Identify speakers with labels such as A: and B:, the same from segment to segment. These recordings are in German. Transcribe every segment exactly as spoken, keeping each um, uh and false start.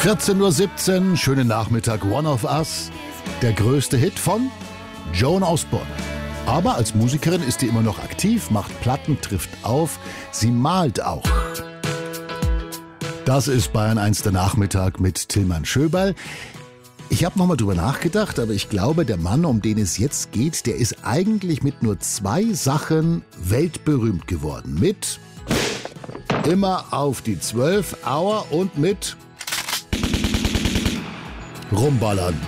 A: vierzehn Uhr siebzehn, schönen Nachmittag, One of Us. Der größte Hit von Joan Osborne. Aber als Musikerin ist sie immer noch aktiv, macht Platten, trifft auf, sie malt auch. Das ist Bayern eins der Nachmittag mit Tilman Schöberl. Ich habe nochmal drüber nachgedacht, aber ich glaube, der Mann, um den es jetzt geht, der ist eigentlich mit nur zwei Sachen weltberühmt geworden. Mit Immer auf die zwölf Hour und mit Rumballern.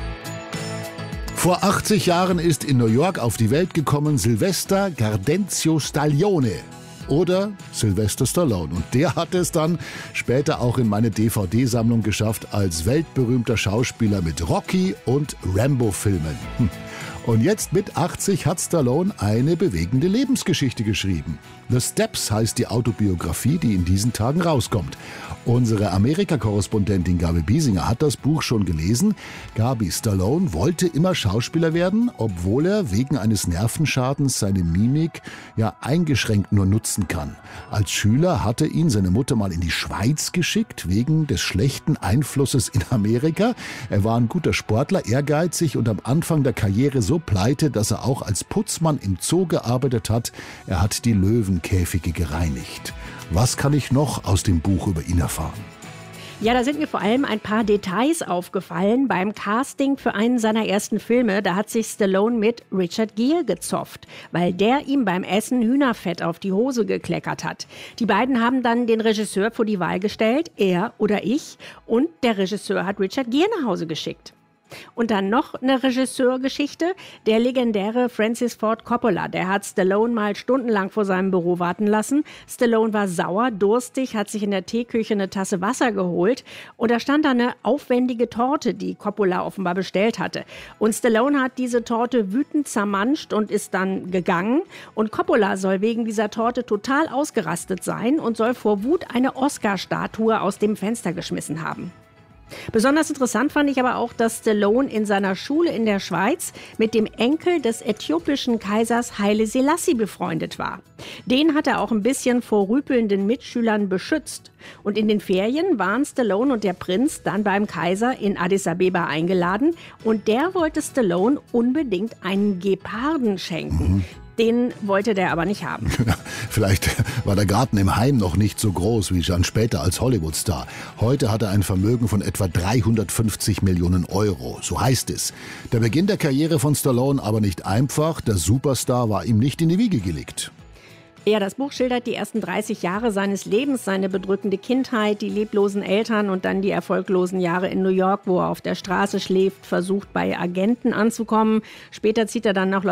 A: Vor achtzig Jahren ist in New York auf die Welt gekommen Sylvester Gardenzio Staglione oder Sylvester Stallone. Und der hat es dann später auch in meine D V D-Sammlung geschafft als weltberühmter Schauspieler mit Rocky- und Rambo-Filmen. Hm. Und jetzt mit achtzig hat Stallone eine bewegende Lebensgeschichte geschrieben. The Steps heißt die Autobiografie, die in diesen Tagen rauskommt. Unsere Amerika-Korrespondentin Gabi Biesinger hat das Buch schon gelesen. Gabi, Stallone wollte immer Schauspieler werden, obwohl er wegen eines Nervenschadens seine Mimik ja eingeschränkt nur nutzen kann. Als Schüler hatte ihn seine Mutter mal in die Schweiz geschickt, wegen des schlechten Einflusses in Amerika. Er war ein guter Sportler, ehrgeizig und am Anfang der Karriere so pleite, dass er auch als Putzmann im Zoo gearbeitet hat. Er hat die Löwenkäfige gereinigt. Was kann ich noch aus dem Buch über ihn erfahren?
B: Ja, da sind mir vor allem ein paar Details aufgefallen beim Casting für einen seiner ersten Filme. Da hat sich Stallone mit Richard Gere gezofft, weil der ihm beim Essen Hühnerfett auf die Hose gekleckert hat. Die beiden haben dann den Regisseur vor die Wahl gestellt, er oder ich. Und der Regisseur hat Richard Gere nach Hause geschickt. Und dann noch eine Regisseurgeschichte. Der legendäre Francis Ford Coppola, der hat Stallone mal stundenlang vor seinem Büro warten lassen. Stallone war sauer, durstig, hat sich in der Teeküche eine Tasse Wasser geholt. Und da stand da eine aufwendige Torte, die Coppola offenbar bestellt hatte. Und Stallone hat diese Torte wütend zermanscht und ist dann gegangen. Und Coppola soll wegen dieser Torte total ausgerastet sein und soll vor Wut eine Oscar-Statue aus dem Fenster geschmissen haben. Besonders interessant fand ich aber auch, dass Stallone in seiner Schule in der Schweiz mit dem Enkel des äthiopischen Kaisers Haile Selassie befreundet war. Den hat er auch ein bisschen vor rüpelnden Mitschülern beschützt. Und in den Ferien waren Stallone und der Prinz dann beim Kaiser in Addis Abeba eingeladen. Und der wollte Stallone unbedingt einen Geparden schenken. Mhm. Den wollte der aber nicht haben.
A: Vielleicht war der Garten im Heim noch nicht so groß wie dann später als Hollywood-Star. Heute hat er ein Vermögen von etwa dreihundertfünfzig Millionen Euro, so heißt es. Der Beginn der Karriere von Stallone aber nicht einfach. Der Superstar war ihm nicht in die Wiege gelegt.
B: Ja, das Buch schildert die ersten dreißig Jahre seines Lebens, seine bedrückende Kindheit, die leblosen Eltern und dann die erfolglosen Jahre in New York, wo er auf der Straße schläft, versucht bei Agenten anzukommen. Später zieht er dann nach